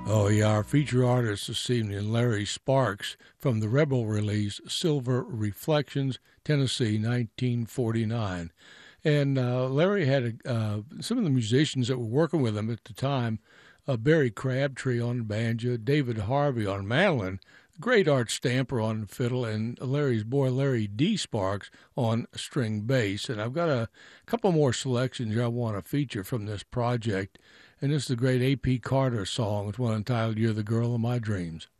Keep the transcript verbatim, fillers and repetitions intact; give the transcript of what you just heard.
Oh, yeah, our feature artist this evening, Larry Sparks, from the Rebel release, Silver Reflections, Tennessee, nineteen forty-nine. And uh, Larry had a, uh, some of the musicians that were working with him at the time, uh, Barry Crabtree on banjo, David Harvey on mandolin, great Art Stamper on fiddle, and Larry's boy Larry D. Sparks on string bass. And I've got a couple more selections I want to feature from this project. And this is the great A P Carter song. It's one entitled You're the Girl of My Dreams.